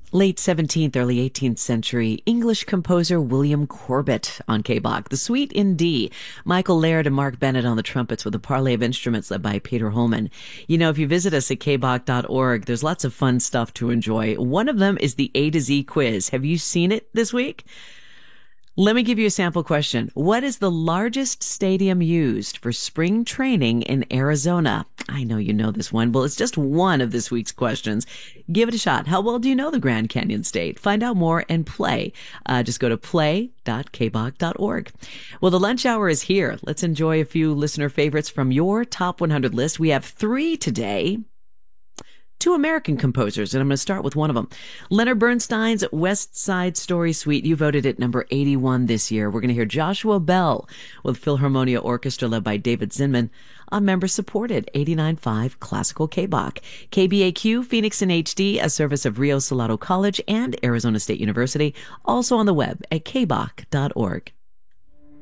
Late 17th, early 18th century English composer William Corbett on K-Bach. The Suite in D. Michael Laird and Mark Bennett on the trumpets with a parley of instruments led by Peter Holman. You know, if you visit us at kbach.org, there's lots of fun stuff to enjoy. One of them is the A to Z quiz. Have you seen it this week? Let me give you a sample question. What is the largest stadium used for spring training in Arizona? I know you know this one. Well, it's just one of this week's questions. Give it a shot. How well do you know the Grand Canyon State? Find out more and play. Just go to play.kbach.org. Well, the lunch hour is here. Let's enjoy a few listener favorites from your top 100 list. We have 3 today. 2 American composers, and I'm going to start with one of them. Leonard Bernstein's West Side Story Suite. You voted at number 81 this year. We're going to hear Joshua Bell with Philharmonia Orchestra led by David Zinman on member-supported 89.5 Classical K-Bach. KBAQ, Phoenix in HD, a service of Rio Salado College and Arizona State University. Also on the web at kbach.org.